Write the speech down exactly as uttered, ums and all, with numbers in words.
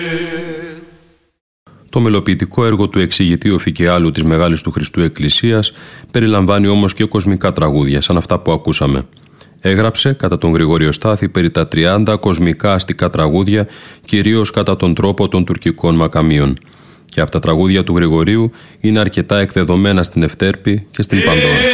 Το μελοποιητικό έργο του εξηγητή Οφικιάλου της Μεγάλης του Χριστού Εκκλησίας περιλαμβάνει όμως και κοσμικά τραγούδια, σαν αυτά που ακούσαμε. Έγραψε κατά τον Γρηγόριο Στάθη περί τα τριάντα κοσμικά αστικά τραγούδια, κυρίως κατά τον τρόπο των τουρκικών μακαμίων. Και από τα τραγούδια του Γρηγορίου είναι αρκετά εκδεδομένα στην Ευτέρπη και στην Πανδώρα.